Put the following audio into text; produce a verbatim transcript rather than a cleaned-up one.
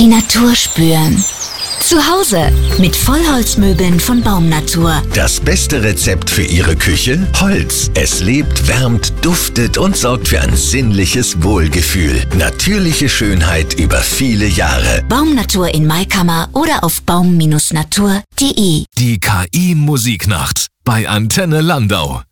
Die Natur spüren. Zu Hause mit Vollholzmöbeln von Baumnatur. Das beste Rezept für Ihre Küche? Holz. Es lebt, wärmt, duftet und sorgt für ein sinnliches Wohlgefühl. Natürliche Schönheit über viele Jahre. Baumnatur in Maikammer oder auf baum Bindestrich natur punkt de. Die K I-Musiknacht bei Antenne Landau.